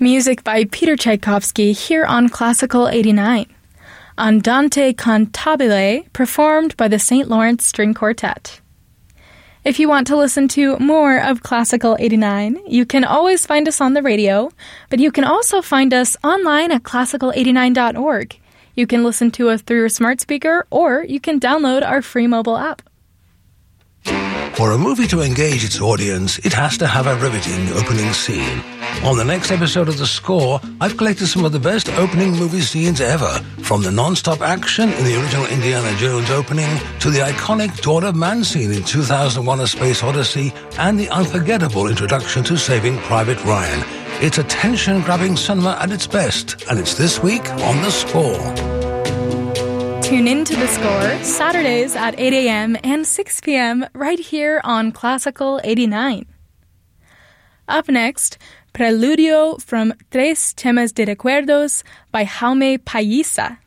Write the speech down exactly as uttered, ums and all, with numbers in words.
Music by Peter Tchaikovsky here on Classical eighty-nine. Andante Cantabile, performed by the Saint Lawrence String Quartet. If you want to listen to more of Classical eighty-nine, you can always find us on the radio, but you can also find us online at classical eighty-nine dot org. You can listen to us through your smart speaker, or you can download our free mobile app. For a movie to engage its audience, it has to have a riveting opening scene. On the next episode of The Score, I've collected some of the best opening movie scenes ever, from the non-stop action in the original Indiana Jones opening to the iconic Dawn of Man scene in two thousand one: A Space Odyssey and the unforgettable introduction to Saving Private Ryan. It's attention-grabbing cinema at its best, and it's this week on The Score. Tune in to The Score Saturdays at eight a.m. and six p.m. right here on Classical eighty-nine. Up next, Preludio from Tres Temas de Recuerdos by Jaume Pallisa.